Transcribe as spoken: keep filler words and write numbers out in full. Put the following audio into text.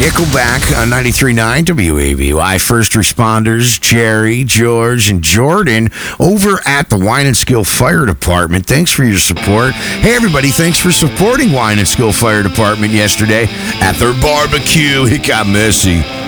Nickelback on ninety-three point nine W A B Y. First responders, Jerry, George, and Jordan over at the Wine and Skill Fire Department. Thanks for your support. Hey, everybody, thanks for supporting Wine and Skill Fire Department yesterday at their barbecue. It got messy.